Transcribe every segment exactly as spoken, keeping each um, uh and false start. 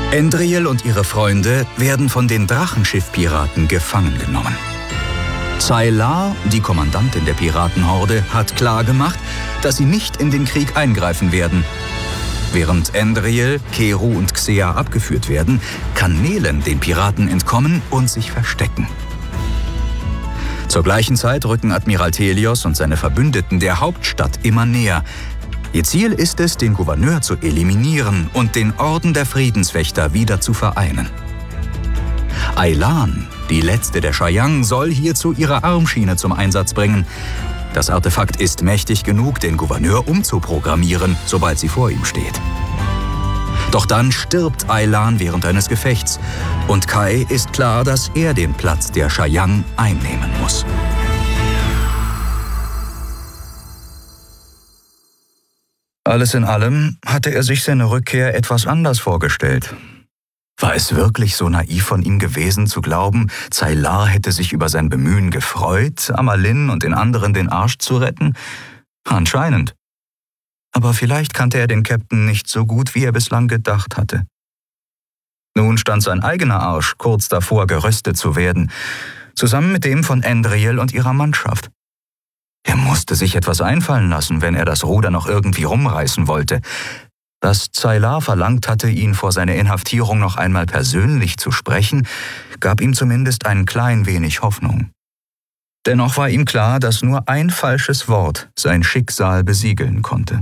Endriel und ihre Freunde werden von den Drachenschiff-Piraten gefangen genommen. Zaylar, die Kommandantin der Piratenhorde, hat klargemacht, dass sie nicht in den Krieg eingreifen werden. Während Endriel, Keru und Xea abgeführt werden, kann Nelen den Piraten entkommen und sich verstecken. Zur gleichen Zeit rücken Admiral Thelios und seine Verbündeten der Hauptstadt immer näher. Ihr Ziel ist es, den Gouverneur zu eliminieren und den Orden der Friedenswächter wieder zu vereinen. Aylan, die letzte der Chayang, soll hierzu ihre Armschiene zum Einsatz bringen. Das Artefakt ist mächtig genug, den Gouverneur umzuprogrammieren, sobald sie vor ihm steht. Doch dann stirbt Aylan während eines Gefechts und Kai ist klar, dass er den Platz der Chayang einnehmen muss. Alles in allem hatte er sich seine Rückkehr etwas anders vorgestellt. War es wirklich so naiv von ihm gewesen, zu glauben, Zaylar hätte sich über sein Bemühen gefreut, Amalin und den anderen den Arsch zu retten? Anscheinend. Aber vielleicht kannte er den Captain nicht so gut, wie er bislang gedacht hatte. Nun stand sein eigener Arsch kurz davor, geröstet zu werden, zusammen mit dem von Endriel und ihrer Mannschaft. Er musste sich etwas einfallen lassen, wenn er das Ruder noch irgendwie rumreißen wollte. Dass Zaylar verlangt hatte, ihn vor seiner Inhaftierung noch einmal persönlich zu sprechen, gab ihm zumindest ein klein wenig Hoffnung. Dennoch war ihm klar, dass nur ein falsches Wort sein Schicksal besiegeln konnte.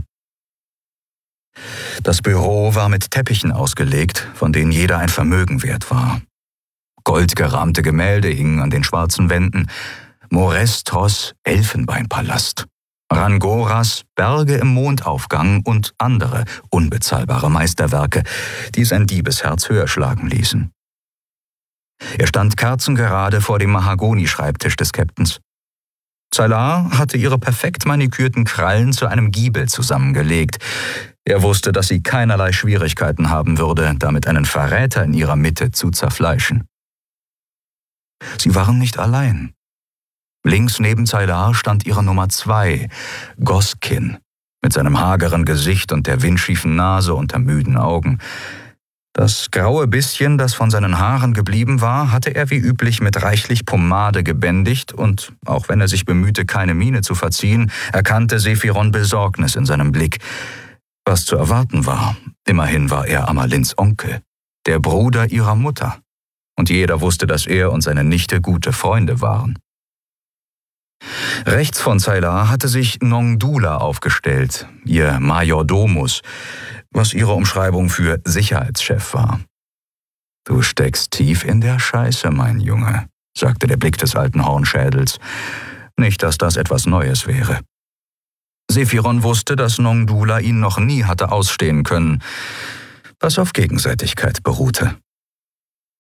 Das Büro war mit Teppichen ausgelegt, von denen jeder ein Vermögen wert war. Goldgerahmte Gemälde hingen an den schwarzen Wänden, Morestros Elfenbeinpalast, Rangoras Berge im Mondaufgang und andere unbezahlbare Meisterwerke, die sein Diebesherz höher schlagen ließen. Er stand kerzengerade vor dem Mahagoni-Schreibtisch des Captains. Zaylar hatte ihre perfekt manikürten Krallen zu einem Giebel zusammengelegt. Er wusste, dass sie keinerlei Schwierigkeiten haben würde, damit einen Verräter in ihrer Mitte zu zerfleischen. Sie waren nicht allein. Links neben Zaylar stand ihre Nummer zwei, Goskin, mit seinem hageren Gesicht und der windschiefen Nase unter müden Augen. Das graue bisschen, das von seinen Haaren geblieben war, hatte er wie üblich mit reichlich Pomade gebändigt und, auch wenn er sich bemühte, keine Miene zu verziehen, erkannte Sephiron Besorgnis in seinem Blick. Was zu erwarten war, immerhin war er Amalins Onkel, der Bruder ihrer Mutter. Und jeder wusste, dass er und seine Nichte gute Freunde waren. Rechts von Zaylar hatte sich Nongdula aufgestellt, ihr Majordomus, was ihre Umschreibung für Sicherheitschef war. »Du steckst tief in der Scheiße, mein Junge«, sagte der Blick des alten Hornschädels. Nicht, dass das etwas Neues wäre. Sephiron wusste, dass Nongdula ihn noch nie hatte ausstehen können, was auf Gegenseitigkeit beruhte.